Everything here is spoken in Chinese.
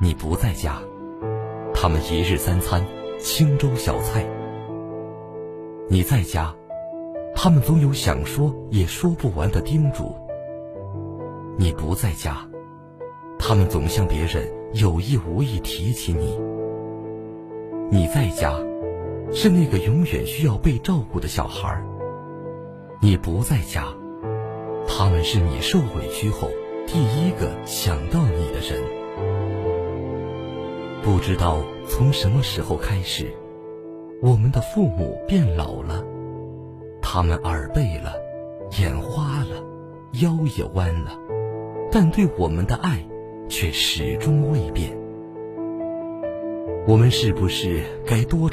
你不在家，他们一日三餐清粥小菜；你在家，他们总有想说也说不完的叮嘱；你不在家，他们总向别人有意无意提起你。你在家，是那个永远需要被照顾的小孩；你不在家，他们是你受委屈后第一个想到你的人。不知道从什么时候开始，我们的父母变老了，他们耳背了，眼花了，腰也弯了，但对我们的爱却始终未变。我们是不是该多